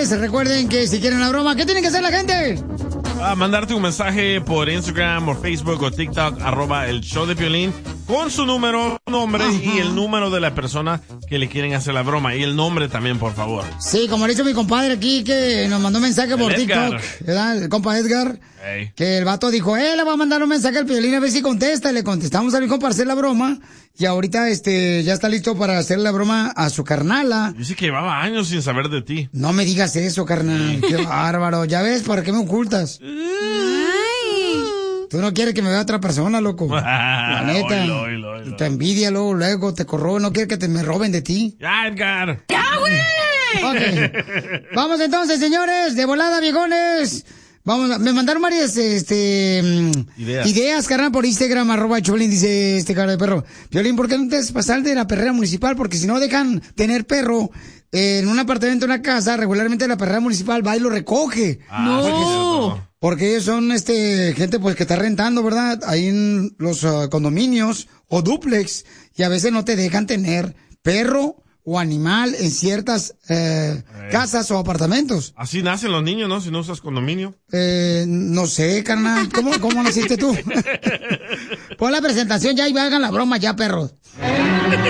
señores, recuerden que si quieren la broma, ¿qué tiene que hacer la gente? Mandarte un mensaje por Instagram o Facebook o TikTok, @el show de Piolín, con su nombre y el número de la persona que le quieren hacer la broma. Y el nombre también, por favor. Sí, como le hizo mi compadre aquí, que nos mandó un mensaje por Edgar. TikTok, ¿verdad? El compa Edgar. Hey. Que el vato dijo, le va a mandar un mensaje al Piolín a ver si contesta. Le contestamos al hijo para hacer la broma. Y ahorita, ya está listo para hacer la broma a su carnala. Dice que llevaba años sin saber de ti. No me digas eso, carnal. Qué bárbaro. Ya ves, ¿para qué me ocultas? Tú no quieres que me vea otra persona, loco. La neta. Oilo. Te envidia luego te corrobe. No quieres que me roben de ti. Ya, Edgar. ¡Ya, güey! Ok. Vamos entonces, señores. De volada, viejones. Me mandaron varias, ideas, carnal, por Instagram, @Piolín, dice cara de perro. Piolín, ¿por qué no te vas a pasar de la perrera municipal? Porque si no dejan tener perro en un apartamento, en una casa, regularmente la perrera municipal va y lo recoge. No. Porque ellos son, gente, pues, que está rentando, ¿verdad? Ahí en los condominios o dúplex. Y a veces no te dejan tener perro o animal en ciertas casas o apartamentos. Así nacen los niños, ¿no? Si no usas condominio. No sé, carnal. ¿Cómo naciste tú? Pon la presentación ya y hagan la broma ya, perros.